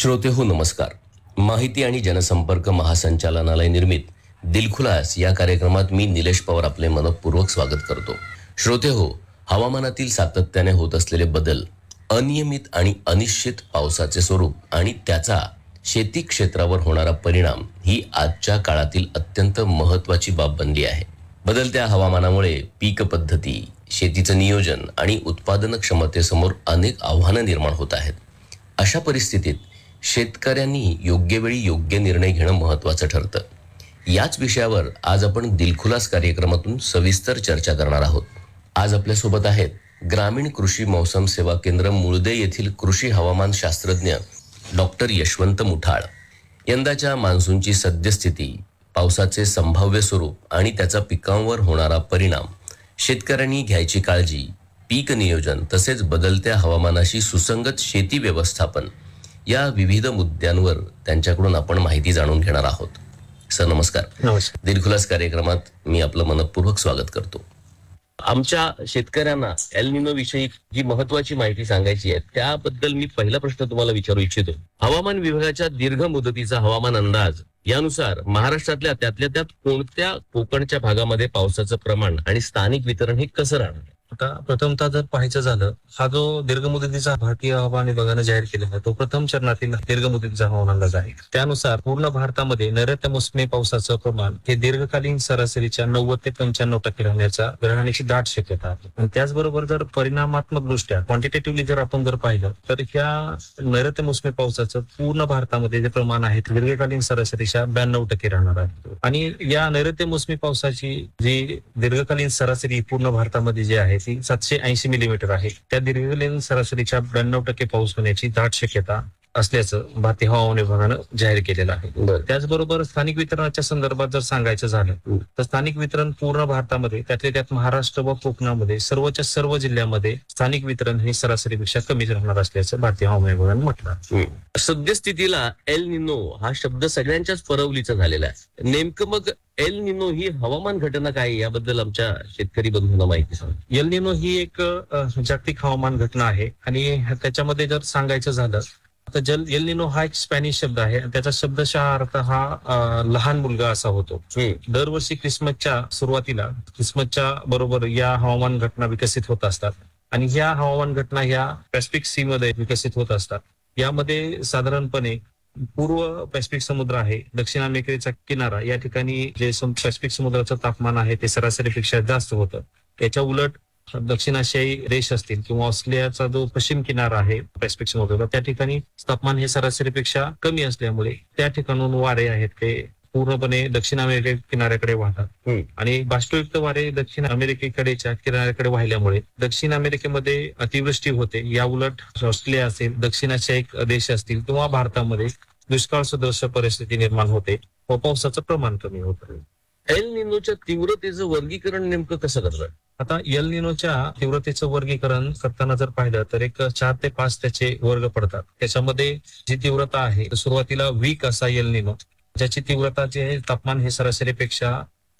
श्रोते हो नमस्कार. माहिती आणि जनसंपर्क महासंचालनालय निर्मित दिलखुलास या कार्यक्रमात मी निलेश पवार आपले मनपूर्वक स्वागत करतो. श्रोते हो, हवामानातील सातत्याने होत असलेले बदल, अनियमित आणि अनिश्चित पावसाचे स्वरूप आणि त्याचा शेती क्षेत्रावर होणारा परिणाम ही आजच्या काळातील अत्यंत महत्त्वाची बाब बनली आहे. बदलत्या हवामानामुळे पीक पद्धती, शेतीचं नियोजन आणि उत्पादन क्षमतेसमोर अनेक आव्हानं निर्माण होत आहेत. अशा परिस्थितीत शेतकऱ्यांनी योग्य वेळी योग्य निर्णय घेणं महत्त्वाचं ठरतं. याच विषयावर आज आपण दिलखुलास कार्यक्रमातून सविस्तर चर्चा करणार आहोत. आज आपल्यासोबत आहेत ग्रामीण कृषी मौसम सेवा केंद्र मुळदे येथील कृषी हवामान शास्त्रज्ञ डॉक्टर यशवंत मुठाळ. यंदाच्या मान्सूनची सद्यस्थिती, पावसाचे संभाव्य स्वरूप आणि त्याचा पिकांवर होणारा परिणाम, शेतकऱ्यांनी घ्यायची काळजी, पीक नियोजन तसेच बदलत्या हवामानाशी सुसंगत शेती व्यवस्थापन या विविध मुद्द्यांवर त्यांच्याकडून आपण माहिती जाणून घेणार आहोत. सर नमस्कार. नमस्कार. दिलखुलास कार्यक्रमात मी आपलं मनपूर्वक स्वागत करतो. आमच्या शेतकऱ्यांना एल निनो विषयी जी महत्वाची माहिती सांगायची आहे त्याबद्दल मी पहिला प्रश्न तुम्हाला विचारू इच्छितो. हवामान विभागाच्या दीर्घ मुदतीचा हवामान अंदाज यानुसार महाराष्ट्रातल्या त्यातल्या त्यात कोणत्या कोकणच्या भागामध्ये पावसाचं प्रमाण आणि स्थानिक वितरण हे कसं राहणार? आता प्रथमतः जर पाहायचं झालं, हा जो दीर्घ मुदतीचा भारतीय हवामान विभागाने जाहीर केलेला तो प्रथम चरणातील दीर्घ मुदतीचा हवामान अंदाज आहे. त्यानुसार पूर्ण भारतामध्ये नैऋत्य मोसमी पावसाचं प्रमाण हे दीर्घकालीन सरासरीच्या 90 ते 95% राहण्याची दाट शक्यता आहे. आणि त्याचबरोबर जर परिणामात्मक दृष्ट्या क्वांटिटेटिव्हली जर आपण जर पाहिलं तर ह्या नैऋत्य मोसमी पावसाचं पूर्ण भारतामध्ये जे प्रमाण आहे ते दीर्घकालीन सरासरीच्या 92% राहणार आहे. आणि या नैऋत्य मोसमी पावसाची जी दीर्घकालीन सरासरी पूर्ण भारतामध्ये जी आहे ती 780 मिलीमीटर आहे. त्या दीर्घकालीन सरासरीच्या 92% पाऊस होण्याची दाट शक्यता असल्याचं भारतीय हवामान विभागानं जाहीर केलेलं आहे. त्याचबरोबर स्थानिक वितरणाच्या संदर्भात जर सांगायचं झालं तर स्थानिक वितरण पूर्ण भारतामध्ये त्यातल्या त्यात महाराष्ट्र व कोकणामध्ये सर्वच्या सर्व जिल्ह्यामध्ये स्थानिक वितरण हे सरासरीपेक्षा कमीच राहणार असल्याचं भारतीय हवामान विभागानं म्हटलं आहे. सद्यस्थितीला एल निनो हा शब्द सगळ्यांच्याच परवलीचा झालेला आहे. नेमकं मग एल निनो ही हवामान घटना काय याबद्दल आमच्या शेतकरी बंधूंना माहिती सांगा. एल निनो ही एक जागतिक हवामान घटना आहे आणि त्याच्यामध्ये जर सांगायचं झालं तर एल निनो हा एक स्पॅनिश शब्द आहे. त्याचा शब्दशः अर्थ हा लहान मुलगा असा होतो. दरवर्षी ख्रिसमसच्या सुरुवातीला ख्रिसमसच्या बरोबर या हवामान घटना विकसित होत असतात आणि ह्या हवामान घटना ह्या पॅसिफिक सी मध्ये विकसित होत असतात. यामध्ये साधारणपणे पूर्व पॅसिफिक समुद्र आहे, दक्षिण अमेरिकेचा किनारा, या ठिकाणी जे पॅसिफिक समुद्राचं तापमान आहे ते सरासरीपेक्षा जास्त होतं. याच्या उलट दक्षिण आशियाई देश असतील किंवा ऑस्ट्रेलियाचा जो पश्चिम किनारा आहे पॅसिफिक समुद्राचा त्या ठिकाणी तापमान हे सरासरीपेक्षा कमी असल्यामुळे त्या ठिकाणून वारे आहेत ते पूर्णपणे दक्षिण अमेरिके किनाऱ्याकडे वाहतात आणि बाष्पयुक्त वारे दक्षिण अमेरिकेकडेच्या किनाऱ्याकडे वाहिल्यामुळे दक्षिण अमेरिकेमध्ये अतिवृष्टी होते. या उलट ऑस्ट्रेलिया असेल, दक्षिण आशियाई देश असतील किंवा भारतामध्ये दुष्काळ सदृश परिस्थिती निर्माण होते व पावसाचं प्रमाण कमी होतं. एल निनोच्या तीव्रतेचं वर्गीकरण नेमकं कसं करतात? आता एल निनोच्या तीव्रतेचं वर्गीकरण करताना जर पाहिलं तर एक 4 ते 5 त्याचे वर्ग पडतात. त्याच्यामध्ये जी तीव्रता आहे सुरुवातीला वीक असा एल निनो, ज्याची तीव्रता जे आहे तापमान हे सरासरीपेक्षा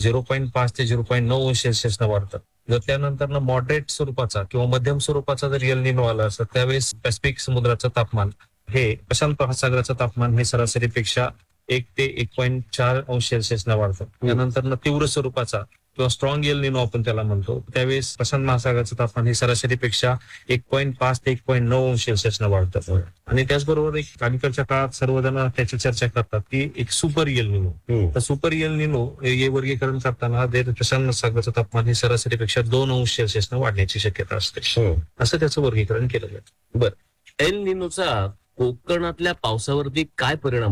0.5 ते 0.9 अंश सेल्सिअसनं वाढतं. जर त्यानंतर मॉडरेट स्वरूपाचा किंवा मध्यम स्वरूपाचा जर एल निनो आला असं त्यावेळेस पॅसिफिक समुद्राचं तापमान हे प्रशांत महासागराचं तापमान हे सरासरीपेक्षा 1 ते 1.4 अंश सेल्सिअसनं वाढतं. त्यानंतर तीव्र स्वरूपाचा किंवा स्ट्रॉंग एल निनो आपण त्याला म्हणतो त्यावेळेस प्रशांत महासागराचं तापमान हे सरासरीपेक्षा 1.5 ते 1.9 अंश सेल्सिअसनं वाढतं. आणि त्याचबरोबर एक अलीकडच्या काळात सर्वजण त्याची चर्चा करतात की एक सुपर एल निनो. तर सुपर एल निनो हे वर्गीकरण करताना प्रशांत महासागराचं तापमान हे सरासरीपेक्षा 2 अंश सेल्सिअसनं वाढण्याची शक्यता असते. असं त्याचं वर्गीकरण केलं जातं. बरं, एल निनोचा कोकणातल्या पावसावरती काय परिणाम